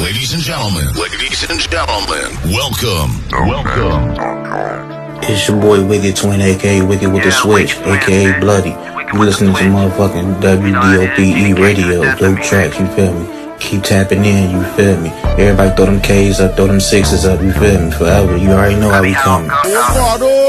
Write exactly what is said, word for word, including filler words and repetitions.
Ladies and gentlemen, ladies and gentlemen, welcome, welcome. It's your boy Wicked Twin, aka Wicked with the Switch, aka Bloody. You listening to motherfucking W D O P E radio, dope tracks, you feel me? Keep tapping in, you feel me? Everybody throw them K's up, throw them sixes up, you feel me? Forever, you already know how we coming.